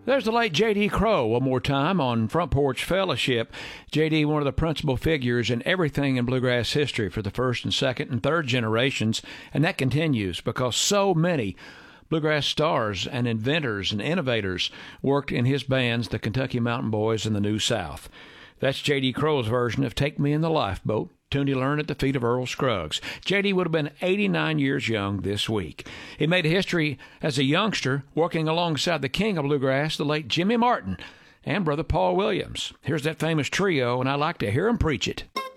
There's the late J.D. Crowe one more time on Front Porch Fellowship. J.D., one of the principal figures in everything in bluegrass history for the first and second and third generations, and that continues because so many bluegrass stars and inventors and innovators worked in his bands, the Kentucky Mountain Boys and the New South. That's J.D. Crowe's version of Take Me in the Lifeboat, tuned to learn at the feet of Earl Scruggs. J.D. would have been 89 years young this week. He made history as a youngster, working alongside the king of bluegrass, the late Jimmy Martin, and Brother Paul Williams. Here's that famous trio, and I like to hear him preach it.